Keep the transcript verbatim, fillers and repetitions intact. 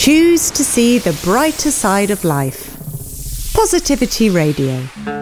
Choose to see the brighter side of life. Positivity Radio.